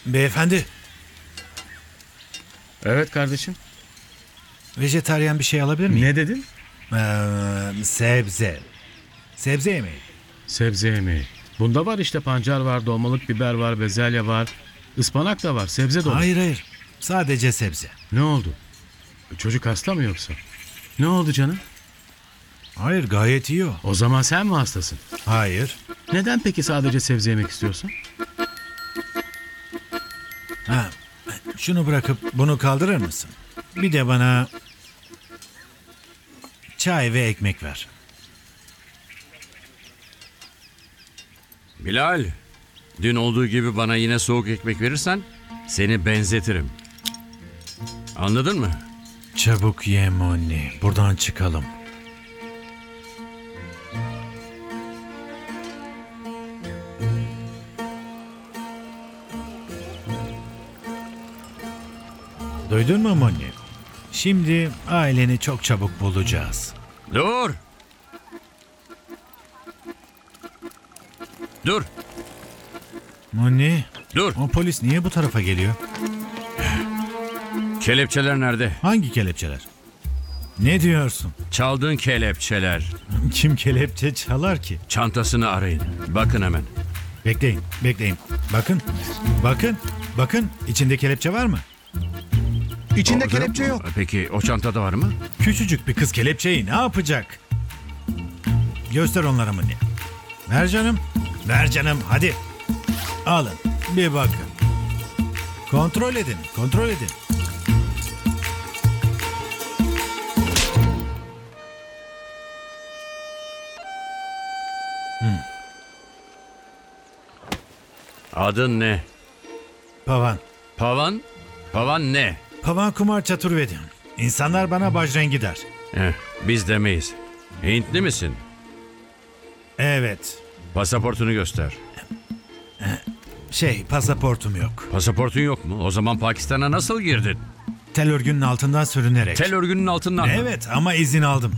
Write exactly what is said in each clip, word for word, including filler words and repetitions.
Beyefendi, Evet kardeşim. vejetaryen bir şey alabilir miyim? Ne dedin? Ee, sebze. Sebze yemeği. Sebze yemeği. Bunda var işte, pancar var, dolmalık biber var, bezelye var. Ispanak da var, sebze dolu. Hayır hayır. Sadece sebze. Ne oldu? Çocuk hasta mı yoksa? Ne oldu canım? Hayır, gayet iyi o. O zaman sen mi hastasın? Hayır. Neden peki sadece sebze yemek istiyorsun? Ha, şunu bırakıp bunu kaldırır mısın? Bir de bana çay ve ekmek ver. Bilal, dün olduğu gibi bana yine soğuk ekmek verirsen seni benzetirim. Anladın mı? Çabuk ye Monni. Buradan çıkalım. Duydun mu Monni? Şimdi aileni çok çabuk bulacağız. Dur! Dur! Monni, Dur! o polis niye bu tarafa geliyor? Kelepçeler nerede? Hangi kelepçeler? Ne diyorsun? Çaldığın kelepçeler. Kim kelepçe çalar ki? Çantasını arayın. Bakın hemen. Bekleyin, bekleyin. Bakın, bakın, bakın. İçinde kelepçe var mı? İçinde O- kelepçe yok. Peki o çantada var mı? Küçücük bir kız kelepçeyi ne yapacak? Göster onlara mı ne? Ver canım. Ver canım hadi. Alın bir bakın. Kontrol edin. Kontrol edin. Adın ne? Pavan. Pavan? Pavan ne? Pavan Kumar Çaturvedi. İnsanlar bana Bajrengi der. Eh, biz demeyiz. Hintli misin? Evet. Pasaportunu göster. Şey pasaportum yok. Pasaportun yok mu? O zaman Pakistan'a nasıl girdin? Tel örgünün altından sürünerek. Tel örgünün altından mı? Evet ama izin aldım.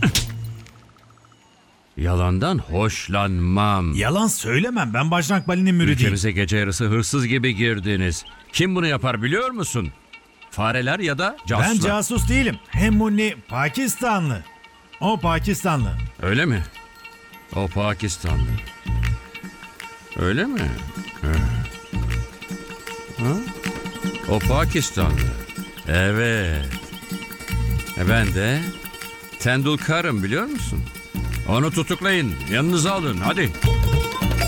Yalandan hoşlanmam. Yalan söylemem. Ben Bajrang Bali'nin müridiyim. Ülkemize gece yarısı hırsız gibi girdiniz. Kim bunu yapar biliyor musun? Fareler ya da casuslar. Ben casus değilim. Hem Munni Pakistanlı. O Pakistanlı. Öyle mi? O Pakistanlı. Öyle mi? Ha? Ha? O Pakistanlı. Evet. E ben de Tendulkar'ım biliyor musun? Onu tutuklayın. Yanınıza alın. Hadi.